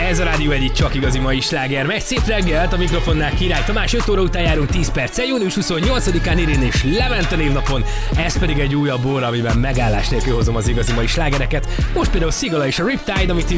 Ez a Rádió egyik csak igazi mai sláger. Megy szép reggelt, a mikrofonnál Király Tamás, 5 óra után járunk 10 perccel, június 28-án Irén és Levente névnapon. Ez pedig egy újabb óra, amiben megállás nélkül hozom az igazi mai slágereket. Most például Sigala és a Riptide, amit